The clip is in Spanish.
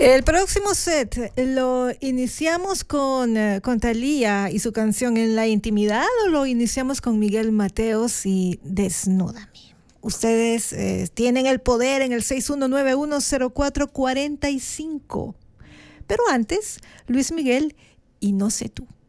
El próximo set lo iniciamos con Thalía y su canción En la Intimidad, o lo iniciamos con Miguel Mateos y Desnúdame. Ustedes tienen el poder en el 61910445. Pero antes, Luis Miguel y No sé tú.